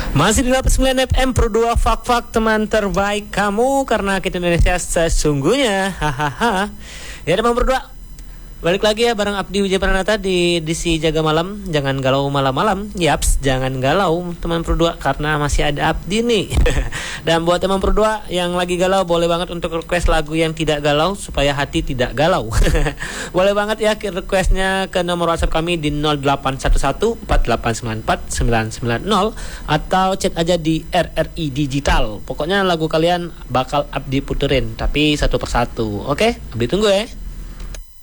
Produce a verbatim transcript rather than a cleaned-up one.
Masih di delapan puluh sembilan F M Pro dua Fak-Fak, teman terbaik kamu, karena kita Indonesia sesungguhnya. Hahaha. Ya teman Pro dua, balik lagi ya bareng Abdi Wijaya Pranata di edisi Jaga Malam. Jangan galau malam-malam. Yaps, jangan galau teman Pro dua, karena masih ada Abdi nih. Dan buat teman Pro dua yang lagi galau, boleh banget untuk request lagu yang tidak galau supaya hati tidak galau. Boleh banget ya requestnya ke nomor WhatsApp kami di nol delapan satu satu empat delapan sembilan empat sembilan sembilan nol atau chat aja di R R I Digital. Pokoknya lagu kalian bakal Abdi puterin, tapi satu persatu. Oke, Abdi tunggu ya.